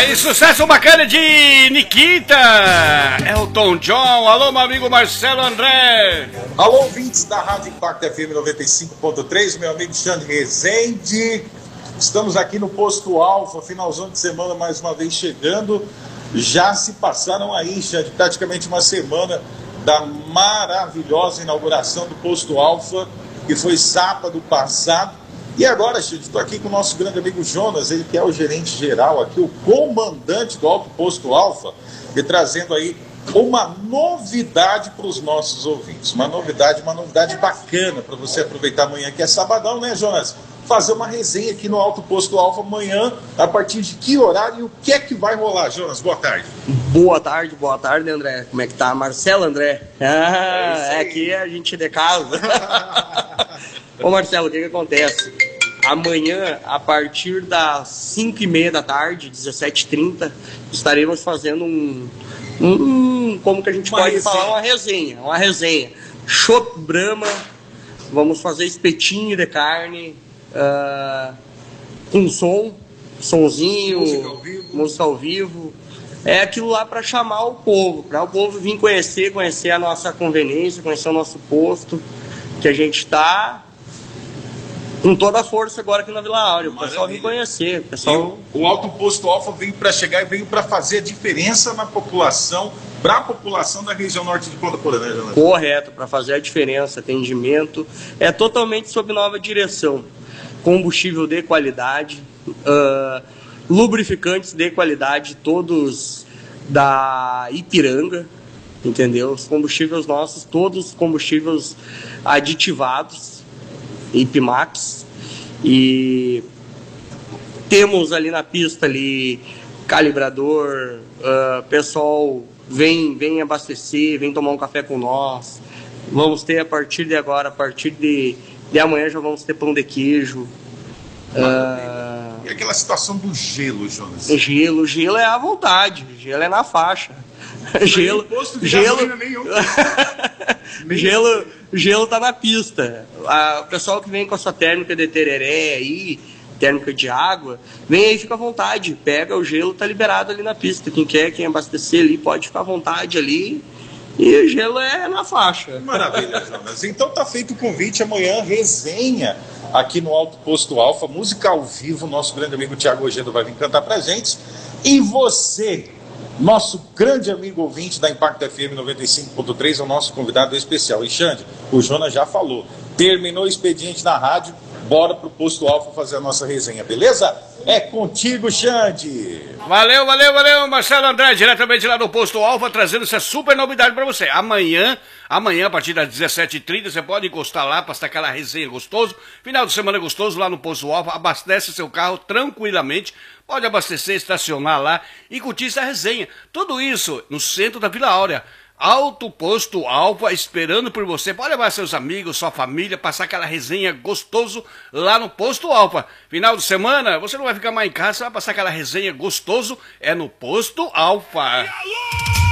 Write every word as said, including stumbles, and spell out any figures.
aí, sucesso bacana de Nikita, Elton John. Alô, meu amigo Marcelo André. Alô, ouvintes da Rádio Impacto F M noventa e cinco ponto três, meu amigo Xande Rezende. Estamos aqui no Posto Alfa, finalzão de semana mais uma vez chegando. Já se passaram aí, Xande, praticamente uma semana da maravilhosa inauguração do Posto Alfa, que foi sábado passado. E agora, Xande, estou aqui com o nosso grande amigo Jonas, ele que é o gerente geral aqui, o comandante do Alto Posto Alfa, e trazendo aí uma novidade para os nossos ouvintes. Uma novidade, uma novidade bacana para você aproveitar amanhã, que é sabadão, né, Jonas? Fazer uma resenha aqui no Alto Posto Alfa amanhã, a partir de que horário e o que é que vai rolar, Jonas? Boa tarde. Boa tarde, boa tarde, André. Como é que tá? Marcelo André. Ah, é aqui a gente de casa. Ô Marcelo, o que que acontece? Amanhã, a partir das cinco e meia da tarde, dezessete e trinta, estaremos fazendo um, um como que a gente uma pode resenha. falar, uma resenha, uma resenha. Chopp Brahma, vamos fazer espetinho de carne, uh, com som, sonzinho, música ao vivo. Música ao vivo. É aquilo lá para chamar o povo, para o povo vir conhecer, conhecer a nossa conveniência, conhecer o nosso posto, que a gente está com toda a força agora aqui na Vila Áurea. O pessoal vem conhecer. O, pessoal... o, o Alto Posto Alfa veio para chegar e veio para fazer a diferença na população, para a população da região norte de Ponta Porã, né, Jonas? Correto, para fazer a diferença, atendimento. É totalmente sob nova direção. Combustível de qualidade, uh, lubrificantes de qualidade, todos da Ipiranga, entendeu? Os combustíveis nossos, todos combustíveis aditivados, Ipimax, e temos ali na pista ali calibrador, uh, pessoal vem, vem abastecer, vem tomar um café com nós. Vamos ter a partir de agora, a partir de, de amanhã já vamos ter pão de queijo. Uh, e aquela situação do gelo, Jonas? Gelo, gelo é à vontade, gelo é na faixa. Gelo, gelo, gelo, gelo tá na pista. A, o pessoal que vem com a sua térmica de tereré aí, térmica de água, vem aí, fica à vontade. Pega o gelo, tá liberado ali na pista. Quem quer, quem abastecer ali, pode ficar à vontade ali. E o gelo é na faixa. Maravilha, Jonas. Então tá feito o convite, amanhã resenha aqui no Alto Posto Alfa, música ao vivo. Nosso grande amigo Thiago Ojeda vai vir cantar pra gente. E você, nosso grande amigo ouvinte da Impacto F M noventa e cinco ponto três, é o nosso convidado especial. E Xande, o Jonas já falou, terminou o expediente na rádio, bora pro Posto Alfa fazer a nossa resenha, beleza? É contigo, Xande. Valeu, valeu, valeu, Marcelo André, diretamente lá do Posto Alfa, trazendo essa super novidade pra você. Amanhã, amanhã, a partir das dezessete e trinta, você pode encostar lá, passar aquela resenha gostoso. Final de semana gostoso lá no Posto Alfa, abastece seu carro tranquilamente, pode abastecer, estacionar lá e curtir essa resenha. Tudo isso no centro da Vila Áurea. Alto Posto Alfa esperando por você. Pode levar seus amigos, sua família, passar aquela resenha gostoso lá no Posto Alfa. Final de semana, você não vai ficar mais em casa, vai passar aquela resenha gostoso, é no Posto Alfa.